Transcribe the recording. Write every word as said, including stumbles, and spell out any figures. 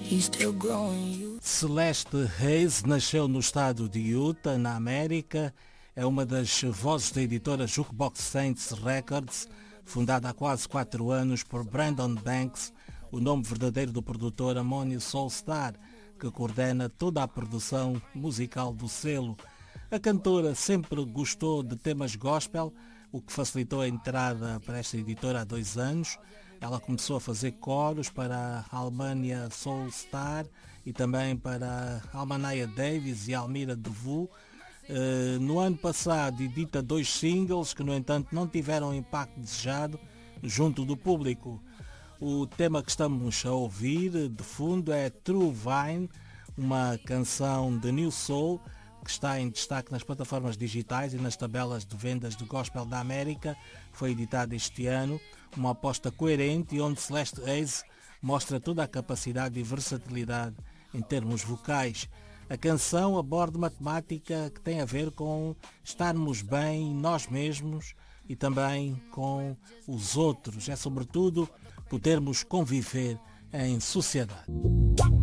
he's still growing you. Celeste Hayes nasceu no estado de Utah, na América. É uma das vozes da editora Jukebox Saints Records, fundada há quase quatro anos por Brandon Banks, o nome verdadeiro do produtor Ammonium Soulstar, que coordena toda a produção musical do selo. A cantora sempre gostou de temas gospel, o que facilitou a entrada para esta editora há dois anos. Ela começou a fazer coros para a Ammonium Soulstar e também para a Almanaya Davis e Almira Devu. Uh, no ano passado edita dois singles que, no entanto, não tiveram o impacto desejado junto do público. O tema que estamos a ouvir de fundo é True Vine, uma canção de New Soul que está em destaque nas plataformas digitais e nas tabelas de vendas de gospel da América. Foi editada este ano, uma aposta coerente e onde Celeste Hayes mostra toda a capacidade e versatilidade em termos vocais. A canção aborda uma temática que tem a ver com estarmos bem nós mesmos e também com os outros. É sobretudo podermos conviver em sociedade.